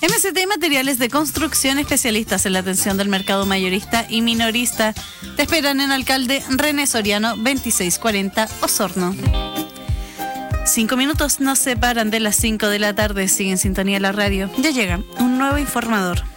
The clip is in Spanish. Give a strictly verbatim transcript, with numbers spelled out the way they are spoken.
M S T Materiales de Construcción, especialistas en la atención del mercado mayorista y minorista. Te esperan en Alcalde René Soriano veintiséis cuarenta, Osorno. Cinco minutos nos separan de las cinco de la tarde. Sigue en sintonía la radio. Ya llega un nuevo informador.